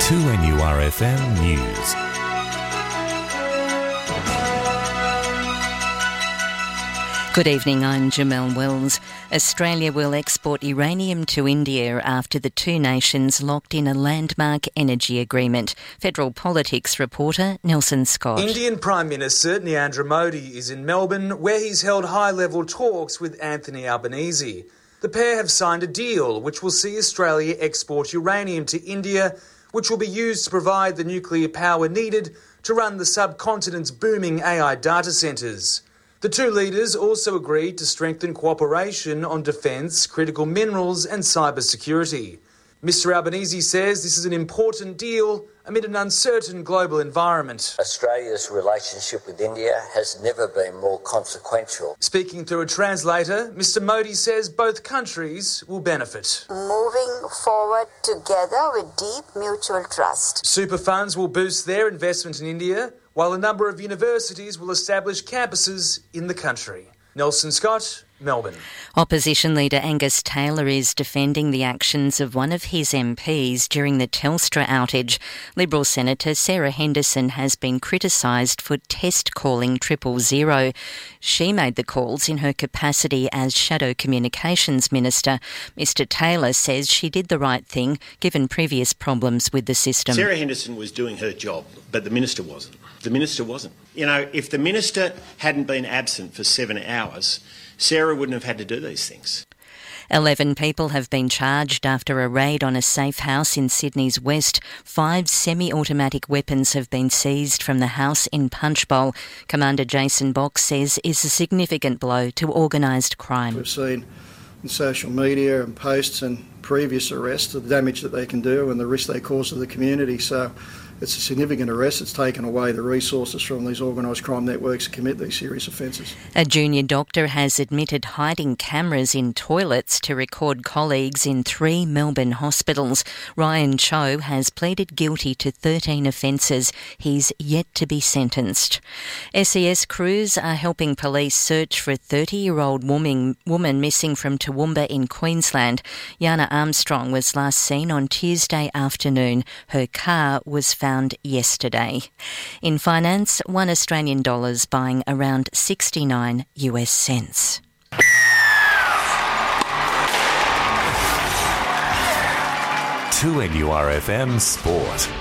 2NURFM News. Good evening, I'm Jamelle Wells. Australia will export uranium to India after the two nations locked in a landmark energy agreement. Federal Politics reporter Nelson Scott. Indian Prime Minister Narendra Modi is in Melbourne, where he's held high-level talks with Anthony Albanese. The pair have signed a deal which will see Australia export uranium to India, which will be used to provide the nuclear power needed to run the subcontinent's booming AI data centres. The two leaders also agreed to strengthen cooperation on defence, critical minerals and cybersecurity. Mr Albanese says this is an important deal amid an uncertain global environment. Australia's relationship with India has never been more consequential. Speaking through a translator, Mr Modi says both countries will benefit. Moving forward together with deep mutual trust. Super funds will boost their investment in India, while a number of universities will establish campuses in the country. Nelson Scott, Melbourne. Opposition leader Angus Taylor is defending the actions of one of his MPs during the Telstra outage. Liberal Senator Sarah Henderson has been criticised for test calling 000. She made the calls in her capacity as Shadow Communications Minister. Mr Taylor says she did the right thing given previous problems with the system. Sarah Henderson was doing her job, but the Minister wasn't. The Minister wasn't. You know, if the Minister hadn't been absent for 7 hours, Sarah wouldn't have had to do these things. 11 people have been charged after a raid on a safe house in Sydney's west. 5 semi-automatic weapons have been seized from the house in Punchbowl. Commander Jason Box says it's a significant blow to organised crime. We've seen in social media and posts and previous arrests the damage that they can do and the risk they cause to the community. So it's a significant arrest. It's taken away the resources from these organised crime networks to commit these serious offences. A junior doctor has admitted hiding cameras in toilets to record colleagues in 3 Melbourne hospitals. Ryan Cho has pleaded guilty to 13 offences. He's yet to be sentenced. SES crews are helping police search for a 30-year-old woman missing from Toowoomba in Queensland. Yana Armstrong was last seen on Tuesday afternoon. Her car was found yesterday. In finance, $1 Australian buying around 69 US cents. To NURFM Sport.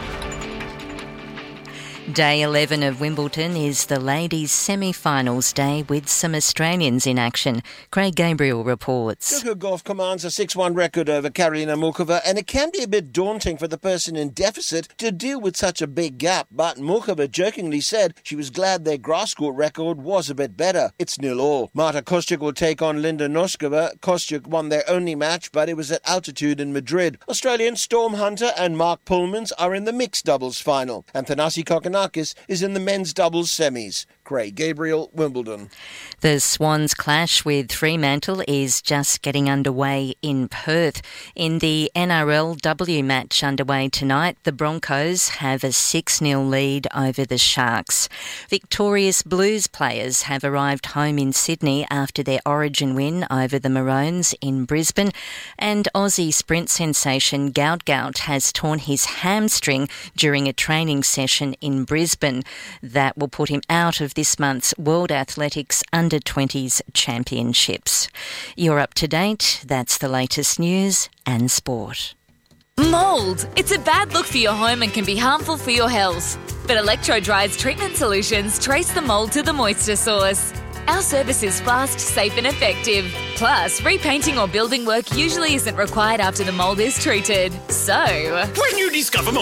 Day 11 of Wimbledon is the ladies' semi-finals day with some Australians in action. Craig Gabriel reports. Coco Gauff commands a 6-1 record over Karolina Muchova, and it can be a bit daunting for the person in deficit to deal with such a big gap. But Muchova jokingly said she was glad their grass court record was a bit better. It's 0-0. Marta Kostyuk will take on Linda Noskova. Kostyuk won their only match, but it was at altitude in Madrid. Australian Storm Hunter and Mark Pullmans are in the mixed doubles final, and Thanasi Kokkinakis is in the men's doubles semis. Craig Gabriel, Wimbledon. The Swans clash with Fremantle is just getting underway in Perth. In the NRLW match underway tonight, the Broncos have a 6-0 lead over the Sharks. Victorious Blues players have arrived home in Sydney after their Origin win over the Maroons in Brisbane, and Aussie sprint sensation Gout Gout has torn his hamstring during a training session in Brisbane. That will put him out of this month's World Athletics Under-20s Championships. You're up to date. That's the latest news and sport. Mould. It's a bad look for your home and can be harmful for your health. But Electro-Dry's treatment solutions trace the mould to the moisture source. Our service is fast, safe and effective. Plus, repainting or building work usually isn't required after the mould is treated. So, when you discover